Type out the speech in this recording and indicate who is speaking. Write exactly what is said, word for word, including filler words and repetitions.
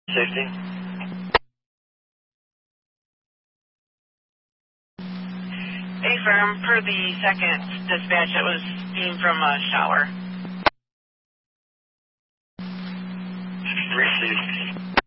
Speaker 1: Safety.
Speaker 2: A-firm, per the second dispatch, it was steam from a shower.
Speaker 1: Received.